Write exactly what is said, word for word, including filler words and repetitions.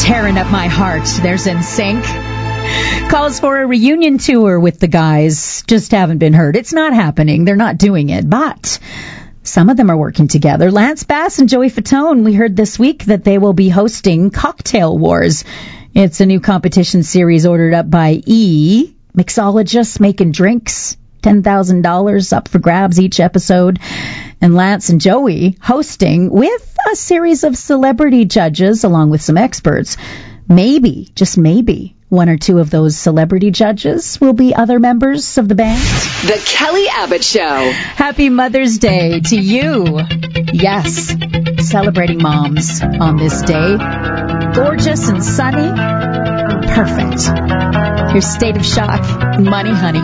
tearing up my heart. There's N Sync. Calls for a reunion tour with the guys. Just haven't been heard. It's not happening. They're not doing it. But some of them are working together. Lance Bass and Joey Fatone, we heard this week that they will be hosting Cocktail Wars. It's a new competition series ordered up by E! Mixologists making drinks. ten thousand dollars up for grabs each episode. And Lance and Joey hosting with a series of celebrity judges along with some experts. Maybe, just maybe, one or two of those celebrity judges will be other members of the band. The Kelly Abbott Show. Happy Mother's Day to you. Yes, celebrating moms on this day. Gorgeous and sunny. Perfect. Here's State of Shock, Money Honey.